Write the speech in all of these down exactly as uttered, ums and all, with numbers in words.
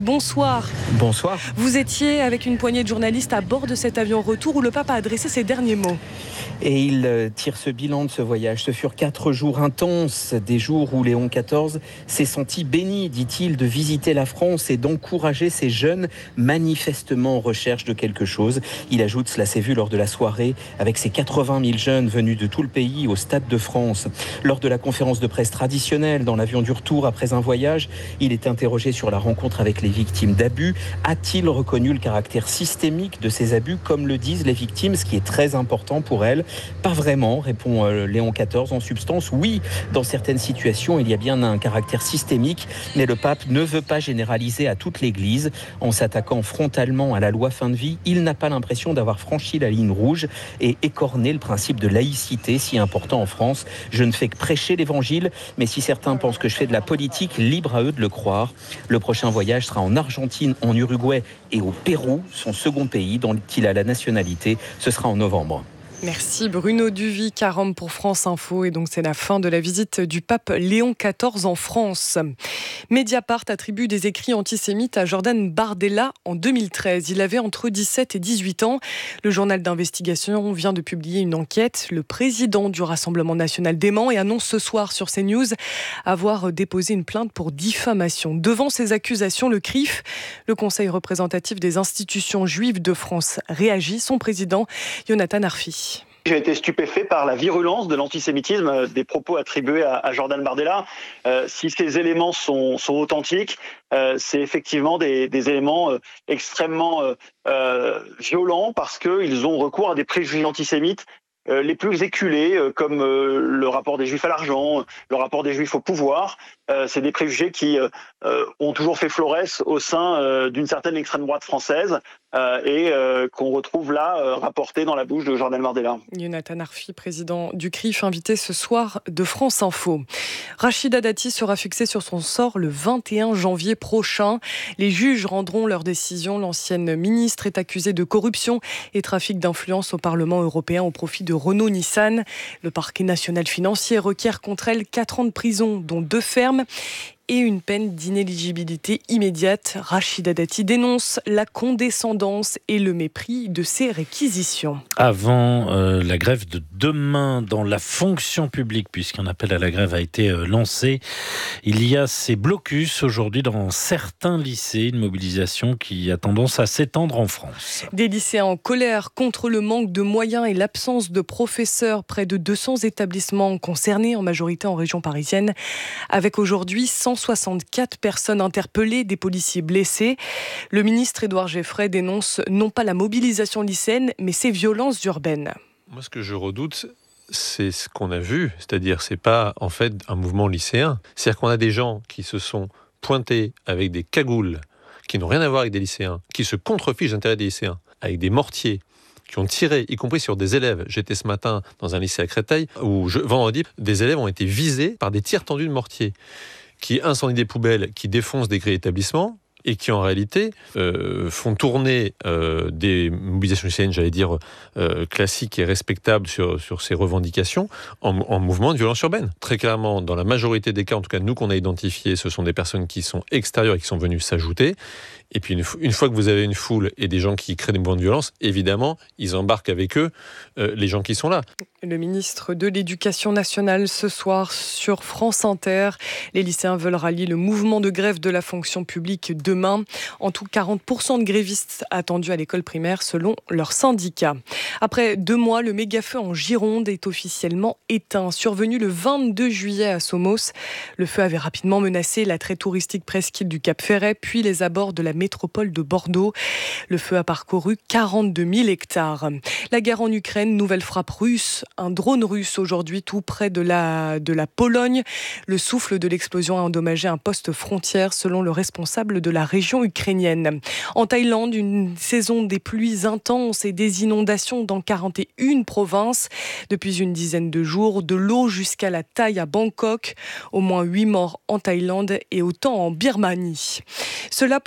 Bonsoir. Bonsoir. Vous étiez avec une poignée de journalistes à bord de cet avion retour où le pape a adressé ses derniers mots. Et il tire ce bilan de ce voyage. Ce furent quatre jours intenses, des jours où Léon quatorze s'est senti béni, dit-il, de visiter la France et d'encourager ces jeunes manifestement en recherche de quelque chose. Il ajoute, cela s'est vu lors de la soirée avec ces quatre-vingt mille jeunes venus de tout le pays au Stade de France. Lors de la conférence de presse traditionnelle dans l'avion du retour après un voyage, il est interrogé sur la rencontre avec les victimes d'abus. A-t-il reconnu le caractère systémique de ces abus, comme le disent les victimes, ce qui est très important pour elles? Pas vraiment, répond euh, Léon quatorze. En substance, oui, dans certaines situations, il y a bien un caractère systémique, mais le pape ne veut pas généraliser à toute l'Église. En s'attaquant frontalement à la loi fin de vie, il n'a pas l'impression d'avoir franchi la ligne rouge et écorné le principe de laïcité si important en France. Je ne fais que prêcher l'Évangile, mais si certains pensent que je fais de la politique, libre à eux de le croire. Le prochain voyage sera en Argentine, en Uruguay et au Pérou, son second pays dont il a la nationalité. Ce sera en novembre. Merci Bruno Duvic-Caram pour France Info. Et donc c'est la fin de la visite du pape Léon quatorze en France. Mediapart attribue des écrits antisémites à Jordan Bardella en deux mille treize. Il avait entre dix-sept et dix-huit ans. Le journal d'investigation vient de publier une enquête. Le président du Rassemblement national dément et annonce ce soir sur CNews avoir déposé une plainte pour diffamation. Devant ces accusations, le C R I F, le Conseil représentatif des institutions juives de France, réagit. Son président, Jonathan Arfi. J'ai été stupéfait par la virulence de l'antisémitisme des propos attribués à, à Jordan Bardella. Euh, si ces éléments sont, sont authentiques, euh, c'est effectivement des, des éléments euh, extrêmement euh, euh, violents parce qu'ils ont recours à des préjugés antisémites euh, les plus éculés, euh, comme euh, le rapport des Juifs à l'argent, le rapport des Juifs au pouvoir. Euh, c'est des préjugés qui euh, euh, ont toujours fait florès au sein euh, d'une certaine extrême droite française. Euh, et euh, qu'on retrouve là euh, rapporté dans la bouche de Jordan Bardella. Jonathan Arfi, président du C R I F, invité ce soir de France Info. Rachida Dati sera fixée sur son sort le vingt et un janvier prochain. Les juges rendront leur décision. L'ancienne ministre est accusée de corruption et trafic d'influence au Parlement européen au profit de Renault-Nissan. Le parquet national financier requiert contre elle quatre ans de prison, dont deux fermes, et une peine d'inéligibilité immédiate. Rachida Dati dénonce la condescendance et le mépris de ces réquisitions. Avant euh, la grève de demain dans la fonction publique, puisqu'un appel à la grève a été euh, lancé, il y a ces blocus aujourd'hui dans certains lycées, une mobilisation qui a tendance à s'étendre en France. Des lycéens en colère contre le manque de moyens et l'absence de professeurs. Près de deux cents établissements concernés, en majorité en région parisienne, avec aujourd'hui cent soixante-quatre personnes interpellées, des policiers blessés. Le ministre Édouard Geffray dénonce non pas la mobilisation lycéenne, mais ces violences urbaines. Moi, ce que je redoute, c'est ce qu'on a vu, c'est-à-dire c'est pas en fait un mouvement lycéen. C'est-à-dire qu'on a des gens qui se sont pointés avec des cagoules qui n'ont rien à voir avec des lycéens, qui se contrefichent d'intérêt des lycéens, avec des mortiers, qui ont tiré, y compris sur des élèves. J'étais ce matin dans un lycée à Créteil, où je, vendredi, des élèves ont été visés par des tirs tendus de mortiers, qui incendient des poubelles, qui défoncent des grilles d'établissement, et qui en réalité euh, font tourner euh, des mobilisations lycéennes, j'allais dire, euh, classiques et respectables sur, sur ces revendications, en, en mouvement de violence urbaine. Très clairement, dans la majorité des cas, en tout cas nous qu'on a identifiés, ce sont des personnes qui sont extérieures et qui sont venues s'ajouter. Et puis une, une fois que vous avez une foule et des gens qui créent des mouvements de violence, évidemment, ils embarquent avec eux euh, les gens qui sont là. Le ministre de l'Éducation nationale ce soir sur France Inter. Les lycéens veulent rallier le mouvement de grève de la fonction publique demain. En tout, quarante pour cent de grévistes attendus à l'école primaire selon leur syndicat. Après deux mois, le méga-feu en Gironde est officiellement éteint. Survenu le vingt-deux juillet à Somos, le feu avait rapidement menacé l'attrait touristique presqu'île du Cap Ferret, puis les abords de la métropole de Bordeaux. Le feu a parcouru quarante-deux mille hectares. La guerre en Ukraine, nouvelle frappe russe. Un drone russe aujourd'hui tout près de la, de la Pologne. Le souffle de l'explosion a endommagé un poste frontière selon le responsable de la région ukrainienne. En Thaïlande, une saison des pluies intenses et des inondations dans quarante et une provinces. Depuis une dizaine de jours, de l'eau jusqu'à la taille à Bangkok. Au moins huit morts en Thaïlande et autant en Birmanie. Cela pourrait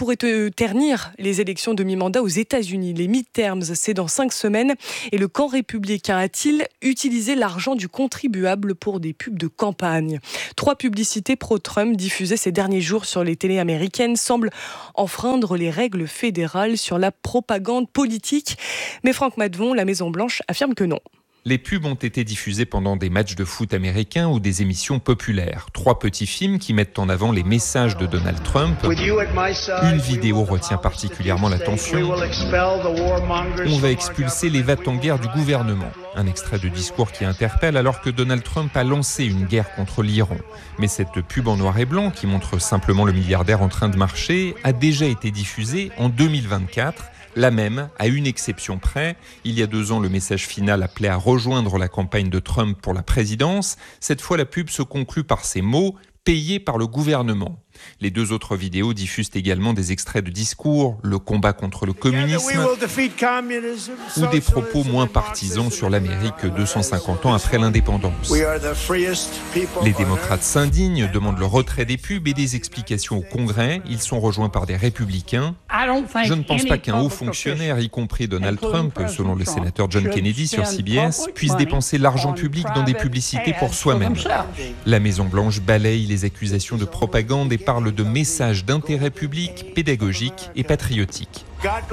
de ternir les élections de mi-mandat aux États-Unis. Les midterms, c'est dans cinq semaines. Et le camp républicain a-t-il utilisé l'argent du contribuable pour des pubs de campagne ? Trois publicités pro-Trump diffusées ces derniers jours sur les télés américaines semblent enfreindre les règles fédérales sur la propagande politique. Mais Franck Maddevon, la Maison-Blanche, affirme que non. Les pubs ont été diffusées pendant des matchs de foot américains ou des émissions populaires. Trois petits films qui mettent en avant les messages de Donald Trump. Une vidéo retient particulièrement l'attention. On va expulser les va-t-en-guerre du gouvernement. Un extrait de discours qui interpelle alors que Donald Trump a lancé une guerre contre l'Iran. Mais cette pub en noir et blanc, qui montre simplement le milliardaire en train de marcher, a déjà été diffusée en deux mille vingt-quatre. La même, à une exception près. Il y a deux ans, le message final appelait à rejoindre la campagne de Trump pour la présidence. Cette fois, la pub se conclut par ces mots « payés par le gouvernement ». Les deux autres vidéos diffusent également des extraits de discours, le combat contre le communisme ou des propos moins partisans sur l'Amérique deux cent cinquante ans après l'indépendance. Les démocrates s'indignent, demandent le retrait des pubs et des explications au Congrès. Ils sont rejoints par des républicains. Je ne pense pas qu'un haut fonctionnaire, y compris Donald Trump, selon le sénateur John Kennedy sur C B S, puisse dépenser l'argent public dans des publicités pour soi-même. La Maison-Blanche balaye les accusations de propagande et parle de messages d'intérêt public, pédagogique et patriotique.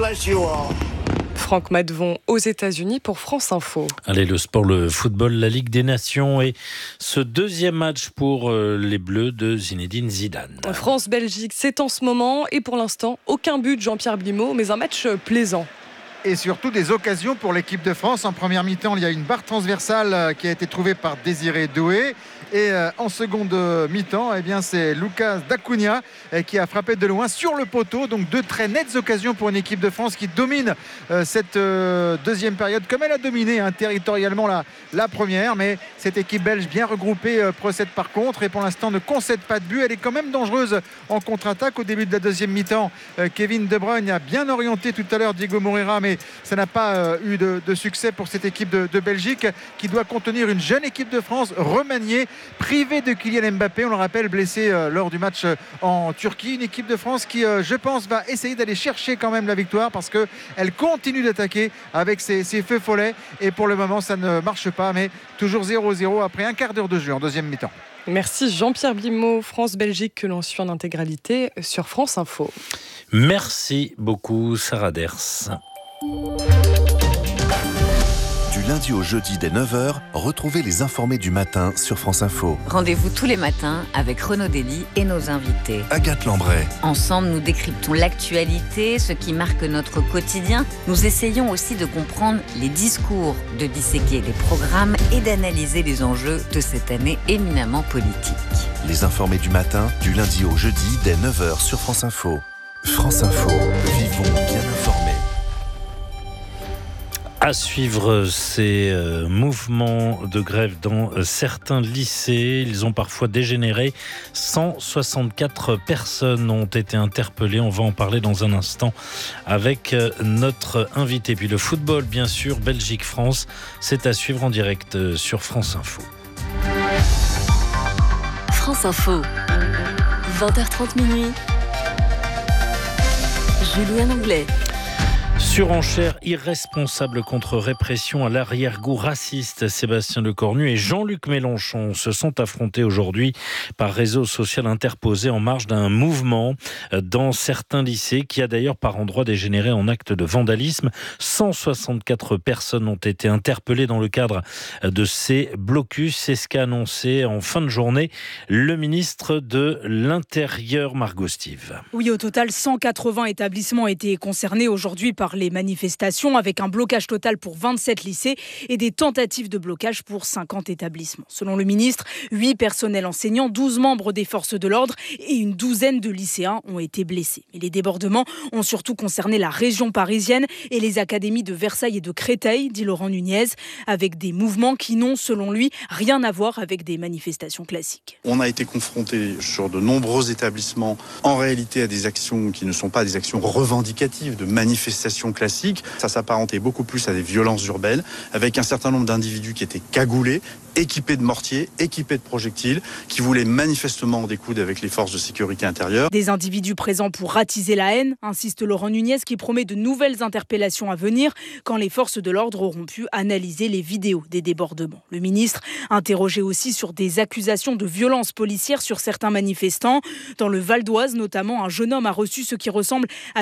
Franck Maddevon aux États-Unis pour France Info. Allez, le sport, le football, la Ligue des Nations et ce deuxième match pour les Bleus de Zinedine Zidane. France-Belgique, c'est en ce moment et pour l'instant, aucun but de Jean-Pierre Blimaud, mais un match plaisant. Et surtout des occasions pour l'équipe de France. En première mi-temps, il y a une barre transversale qui a été trouvée par Désiré Doué. Et en seconde mi-temps, eh bien, c'est Lucas Dacunia qui a frappé de loin sur le poteau. Donc deux très nettes occasions pour une équipe de France qui domine cette deuxième période comme elle a dominé hein, territorialement la, la première. Mais cette équipe belge bien regroupée procède par contre et pour l'instant ne concède pas de but. Elle est quand même dangereuse en contre-attaque au début de la deuxième mi-temps. Kevin De Bruyne a bien orienté tout à l'heure Diego Moreira, mais ça n'a pas euh, eu de, de succès pour cette équipe de, de Belgique qui doit contenir une jeune équipe de France remaniée, privée de Kylian Mbappé, on le rappelle, blessé euh, lors du match euh, en Turquie. Une équipe de France qui, euh, je pense, va essayer d'aller chercher quand même la victoire parce qu'elle continue d'attaquer avec ses, ses feux follets et pour le moment ça ne marche pas, mais toujours zéro zéro après un quart d'heure de jeu en deuxième mi-temps. Merci Jean-Pierre Blimaud, France-Belgique que l'on suit en intégralité sur France Info. Merci beaucoup Sarah Ders. Du lundi au jeudi dès neuf heures, retrouvez les informés du matin sur France Info. Rendez-vous tous les matins avec Renaud Dely et nos invités. Agathe Lambray. Ensemble, nous décryptons l'actualité, ce qui marque notre quotidien. Nous essayons aussi de comprendre les discours, de disséquer les programmes et d'analyser les enjeux de cette année éminemment politique. Les informés du matin, du lundi au jeudi dès neuf heures sur France Info. France Info, vivons bien informés. À suivre ces euh, mouvements de grève dans euh, certains lycées. Ils ont parfois dégénéré. cent soixante-quatre personnes ont été interpellées. On va en parler dans un instant avec euh, notre invité. Puis le football, bien sûr, Belgique-France, c'est à suivre en direct euh, sur France Info. France Info, vingt heures trente minuit. Julien Anglais. Surenchère irresponsable contre répression à l'arrière-goût raciste. Sébastien Lecornu et Jean-Luc Mélenchon se sont affrontés aujourd'hui par réseau social interposé en marge d'un mouvement dans certains lycées qui a d'ailleurs par endroits dégénéré en acte de vandalisme. cent soixante-quatre personnes ont été interpellées dans le cadre de ces blocus. C'est ce qu'a annoncé en fin de journée le ministre de l'Intérieur, Margot Steve. Oui, au total, cent quatre-vingts établissements étaient concernés aujourd'hui par les manifestations avec un blocage total pour vingt-sept lycées et des tentatives de blocage pour cinquante établissements. Selon le ministre, huit personnels enseignants, douze membres des forces de l'ordre et une douzaine de lycéens ont été blessés. Mais les débordements ont surtout concerné la région parisienne et les académies de Versailles et de Créteil, dit Laurent Nunez, avec des mouvements qui n'ont, selon lui, rien à voir avec des manifestations classiques. On a été confronté sur de nombreux établissements, en réalité, à des actions qui ne sont pas des actions revendicatives, de manifestations manifestations classiques. Ça s'apparentait beaucoup plus à des violences urbaines, avec un certain nombre d'individus qui étaient cagoulés, équipés de mortiers, équipés de projectiles, qui voulaient manifestement en découdre avec les forces de sécurité intérieure. Des individus présents pour attiser la haine, insiste Laurent Nunez, qui promet de nouvelles interpellations à venir quand les forces de l'ordre auront pu analyser les vidéos des débordements. Le ministre, interrogé aussi sur des accusations de violences policières sur certains manifestants. Dans le Val d'Oise notamment, un jeune homme a reçu ce qui ressemble à